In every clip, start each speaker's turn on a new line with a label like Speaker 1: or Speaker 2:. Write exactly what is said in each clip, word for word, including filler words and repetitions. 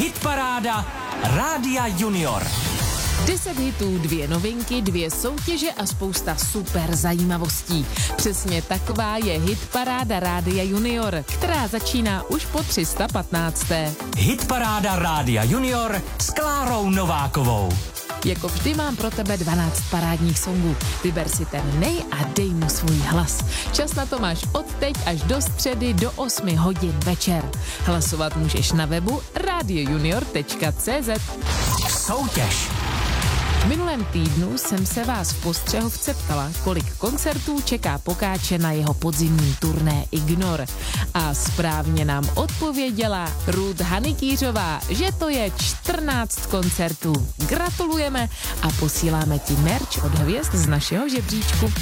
Speaker 1: Hitparáda Rádia Junior.
Speaker 2: deset hitů, dvě novinky, dvě soutěže a spousta super zajímavostí. Přesně taková je Hitparáda Rádia Junior, která začíná už po tři sta patnácté
Speaker 1: Hitparáda Rádia Junior s Klárou Novákovou.
Speaker 2: Jako vždy mám pro tebe dvanáct parádních songů. Vyber si ten nej a dej mu svůj hlas. Čas na to máš od teď až do středy do osmi hodin večer. Hlasovat můžeš na webu radio junior tečka cé zet.
Speaker 1: Soutěž.
Speaker 2: V minulém týdnu jsem se vás v Postřehovce ptala, kolik koncertů čeká Pokáče na jeho podzimní turné Ignor. A správně nám odpověděla Ruth Hanikýřová, že to je čtrnáct koncertů. Gratulujeme a posíláme ti merch od hvězd z našeho žebříčku.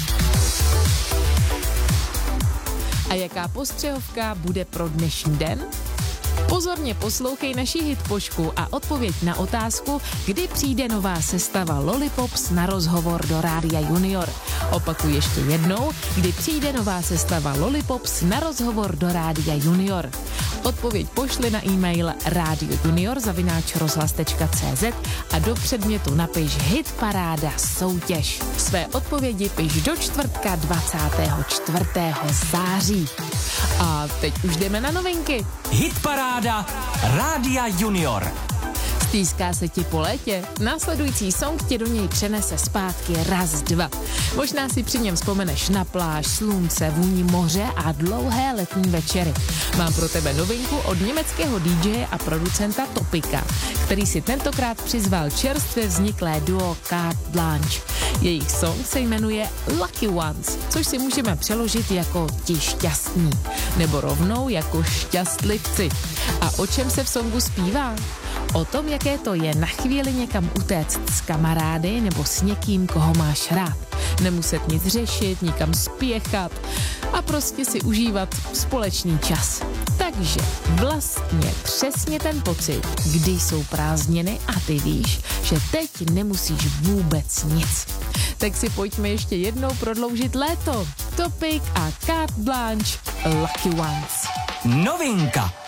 Speaker 2: A jaká postřehovka bude pro dnešní den? Pozorně poslouchej naši hitpošku a odpověď na otázku, kdy přijde nová sestava Lollipops na rozhovor do Rádia Junior. Opakuji ještě jednou, kdy přijde nová sestava Lollipops na rozhovor do Rádia Junior. Odpověď pošli na e-mail radiojunior zavináč rozhlas tečka cé zet a do předmětu napiš Hitparáda soutěž. Své odpovědi piš do čtvrtka dvacátého čtvrtého září. A teď už jdeme na novinky.
Speaker 1: Hitparáda Rádia Junior.
Speaker 2: Stýská se ti po létě? Následující song tě do něj přenese zpátky raz, dva. Možná si při něm vzpomeneš na pláž, slunce, vůni moře a dlouhé letní večery. Mám pro tebe novinku od německého dý džeje a producenta Topika, který si tentokrát přizval čerstvě vzniklé duo Carte Blanche. Jejich song se jmenuje Lucky Ones, což si můžeme přeložit jako ti šťastní, nebo rovnou jako šťastlivci. A o čem se v songu zpívá? O tom, jaké to je na chvíli někam utéct s kamarády nebo s někým, koho máš rád. Nemuset nic řešit, nikam spěchat a prostě si užívat společný čas. Takže vlastně přesně ten pocit, kdy jsou prázdniny a ty víš, že teď nemusíš vůbec nic. Tak si pojďme ještě jednou prodloužit léto. Topik a Carte Blanche Lucky Ones.
Speaker 1: Novinka.